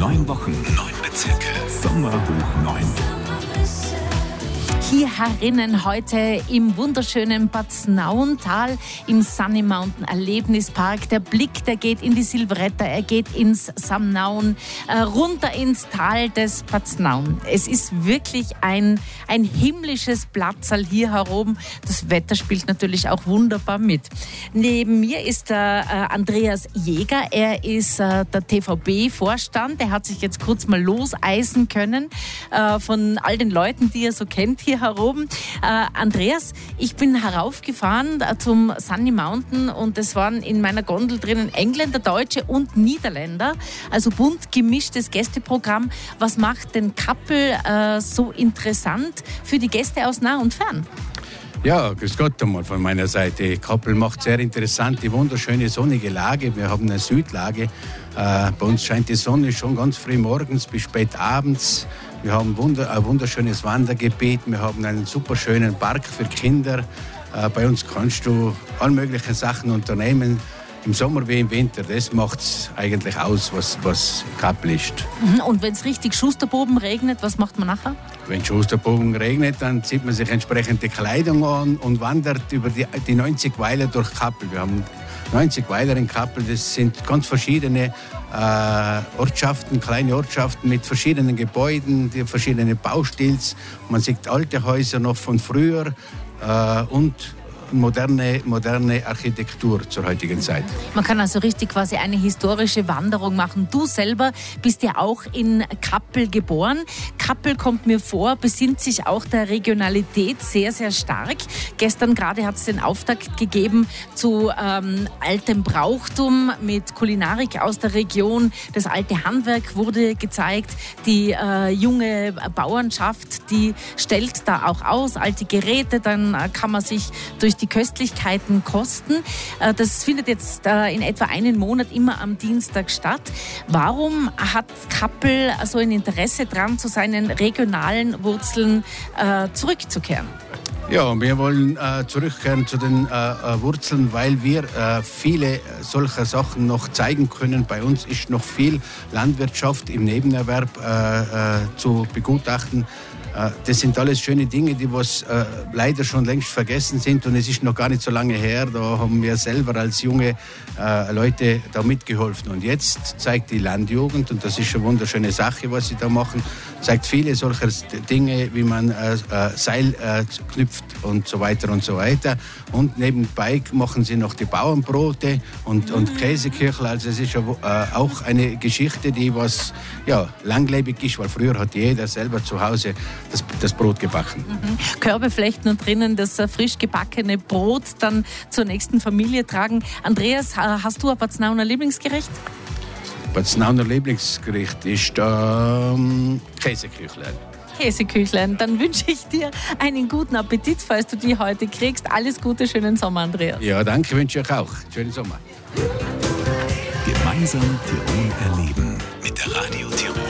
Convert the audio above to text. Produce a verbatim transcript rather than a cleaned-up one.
Neun Wochen, neun Bezirke. Sommer hoch neun. Hier herinnen heute im wunderschönen Bad Snauental im Sunny Mountain Erlebnispark. Der Blick, der geht in die Silvretta, er geht ins Samnaun, äh, runter ins Tal des Bad Snaun. Es ist wirklich ein, ein himmlisches Platzal hier heroben. Das Wetter spielt natürlich auch wunderbar mit. Neben mir ist der äh, Andreas Jäger. Er ist äh, der T V B-Vorstand. Er hat sich jetzt kurz mal loseisen können äh, von all den Leuten, die er so kennt hier heroben. Äh, Andreas, ich bin heraufgefahren äh, zum Sunny Mountain und es waren in meiner Gondel drinnen Engländer, Deutsche und Niederländer. Also bunt gemischtes Gästeprogramm. Was macht den Kappel äh, so interessant für die Gäste aus nah und fern? Ja, grüß Gott einmal von meiner Seite. Kappel macht sehr interessant, die wunderschöne sonnige Lage. Wir haben eine Südlage. Äh, bei uns scheint die Sonne schon ganz früh morgens bis spät abends. Wir haben wunder, ein wunderschönes Wandergebiet. Wir haben einen super schönen Park für Kinder. Äh, bei uns kannst du alle möglichen Sachen unternehmen. Im Sommer wie im Winter, das macht es eigentlich aus, was, was Kappel ist. Und wenn es richtig Schusterboben regnet, was macht man nachher? Wenn Schusterboben regnet, dann zieht man sich entsprechende Kleidung an und wandert über die, die neunzig Weiler durch Kappel. Wir haben neunzig Weiler in Kappel, das sind ganz verschiedene äh, Ortschaften, kleine Ortschaften mit verschiedenen Gebäuden, die verschiedene Baustils. Man sieht alte Häuser noch von früher äh, und moderne, moderne Architektur zur heutigen Zeit. Man kann also richtig quasi eine historische Wanderung machen. Du selber bist ja auch in Kappel geboren. Kappel, kommt mir vor, besinnt sich auch der Regionalität sehr, sehr stark. Gestern gerade hat es den Auftakt gegeben zu ähm, altem Brauchtum mit Kulinarik aus der Region. Das alte Handwerk wurde gezeigt. Die äh, junge Bauernschaft, die stellt da auch aus. Alte Geräte, dann äh, kann man sich durch die Köstlichkeiten kosten. Das findet jetzt in etwa einen Monat immer am Dienstag statt. Warum hat Kappel so ein Interesse daran, zu seinen regionalen Wurzeln zurückzukehren? Ja, wir wollen äh, zurückkehren zu den äh, Wurzeln, weil wir äh, viele solcher Sachen noch zeigen können. Bei uns ist noch viel Landwirtschaft im Nebenerwerb äh, äh, zu begutachten. Das sind alles schöne Dinge, die was äh, leider schon längst vergessen sind und es ist noch gar nicht so lange her. Da haben wir selber als junge äh, Leute da mitgeholfen. Und jetzt zeigt die Landjugend, und das ist eine wunderschöne Sache, was sie da machen, zeigt viele solcher Dinge, wie man äh, äh, Seil äh, knüpft und so weiter und so weiter. Und nebenbei machen sie noch die Bauernbrote und, und Käsekirchel. Also es ist äh, auch eine Geschichte, die was ja, langlebig ist, weil früher hat jeder selber zu Hause Das, das Brot gebacken. Mhm. Körbeflechten und drinnen das äh, frisch gebackene Brot dann zur nächsten Familie tragen. Andreas, äh, hast du ein Bad Snauner Lieblingsgericht? Bad Snauner Lieblingsgericht ist ähm, Käseküchlein. Käseküchlein. Dann wünsche ich dir einen guten Appetit, falls du die heute kriegst. Alles Gute, schönen Sommer, Andreas. Ja, danke, wünsche ich auch. Schönen Sommer. Gemeinsam Tirol erleben mit der Radio Tirol.